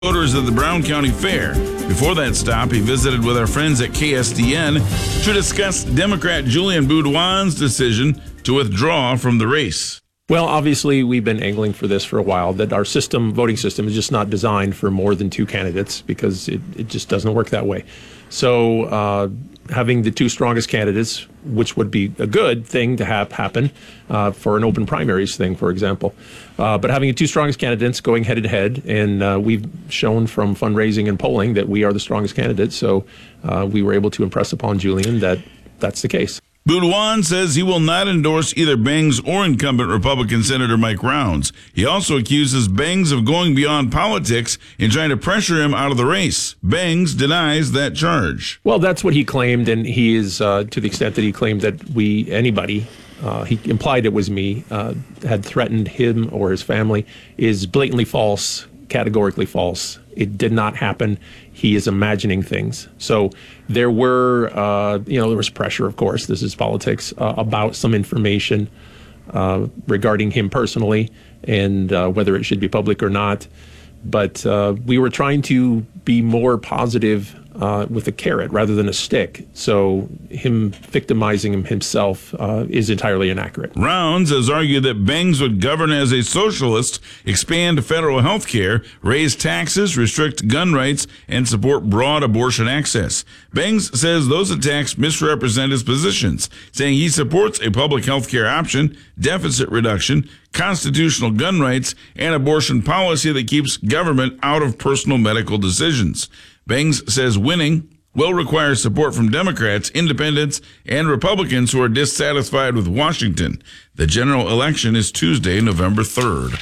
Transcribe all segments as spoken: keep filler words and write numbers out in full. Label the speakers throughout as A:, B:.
A: voters at the Brown County Fair. Before that stop, he visited with our friends at K S D N to discuss Democrat Julian Boudouin's decision to withdraw from the race.
B: Well, obviously, we've been angling for this for a while, that our system, voting system, is just not designed for more than two candidates because it, it just doesn't work that way. So uh, having the two strongest candidates, which would be a good thing to have happen uh, for an open primaries thing, for example. Uh, but having the two strongest candidates going head to head, and uh, we've shown from fundraising and polling that we are the strongest candidates. So uh, we were able to impress upon Julian that that's the case.
A: Boudouin says he will not endorse either Bangs or incumbent Republican Senator Mike Rounds. He also accuses Bangs of going beyond politics and trying to pressure him out of the race. Bangs denies that charge.
B: Well, that's what he claimed, and he is, uh, to the extent that he claimed that we, anybody, uh, he implied it was me, uh, had threatened him or his family, is blatantly false, categorically false. It did not happen. He is imagining things. So there were, uh, you know, there was pressure, of course, this is politics, uh, about some information uh, regarding him personally and uh, whether it should be public or not. But uh, we were trying to be more positive uh, with a carrot rather than a stick. So him victimizing him himself uh, is entirely inaccurate.
A: Rounds has argued that Bangs would govern as a socialist, expand federal health care, raise taxes, restrict gun rights, and support broad abortion access. Bangs says those attacks misrepresent his positions, saying he supports a public health care option, deficit reduction, constitutional gun rights, and abortion policy that keeps government out of personal medical decisions. Bangs says winning will require support from Democrats, independents, and Republicans who are dissatisfied with Washington. The general election is Tuesday, November third.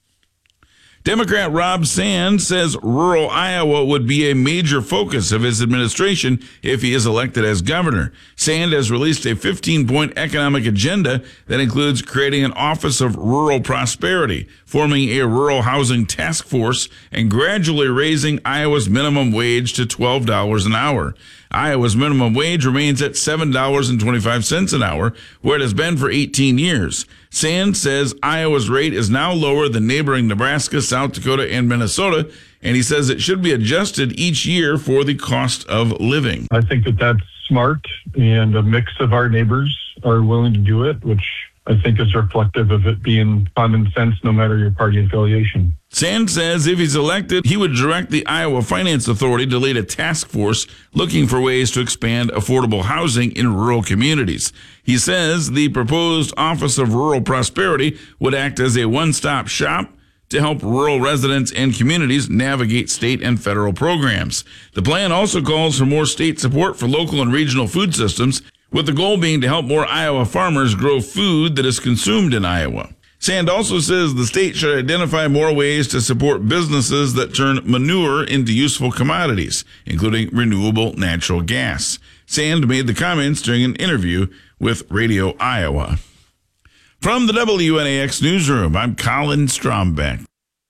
A: Democrat Rob Sand says rural Iowa would be a major focus of his administration if he is elected as governor. Sand has released a fifteen-point economic agenda that includes creating an Office of Rural Prosperity, forming a rural housing task force, and gradually raising Iowa's minimum wage to twelve dollars an hour. Iowa's minimum wage remains at seven dollars and twenty-five cents an hour, where it has been for eighteen years. Sand says Iowa's rate is now lower than neighboring Nebraska, South Dakota, and Minnesota, and he says it should be adjusted each year for the cost of living.
C: I think that that's smart, and a mix of our neighbors are willing to do it, which I think is reflective of it being common sense no matter your party affiliation.
A: Sand says if he's elected, he would direct the Iowa Finance Authority to lead a task force looking for ways to expand affordable housing in rural communities. He says the proposed Office of Rural Prosperity would act as a one-stop shop to help rural residents and communities navigate state and federal programs. The plan also calls for more state support for local and regional food systems, with the goal being to help more Iowa farmers grow food that is consumed in Iowa. Sand also says the state should identify more ways to support businesses that turn manure into useful commodities, including renewable natural gas. Sand made the comments during an interview with Radio Iowa. From the W N A X Newsroom, I'm Colin Strombeck.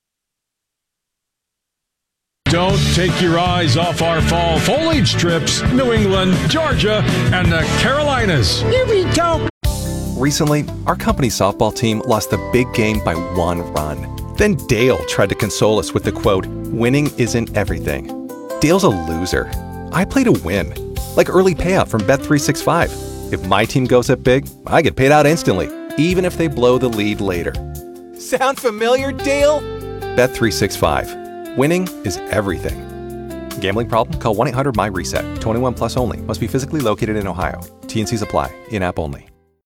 D: Don't take your eyes off our fall foliage trips, New England, Georgia, and the Carolinas. Here we go.
E: Recently, our company softball team lost the big game by one run. Then Dale tried to console us with the quote, "Winning isn't everything." Dale's a loser. I play to win, like early payout from Bet three sixty-five. If my team goes up big, I get paid out instantly, even if they blow the lead later. Sound familiar, Dale? Bet three sixty-five. Winning is everything. Gambling problem? Call one eight hundred M Y RESET. twenty-one plus only. Must be physically located in Ohio. T and C's apply. In-app only.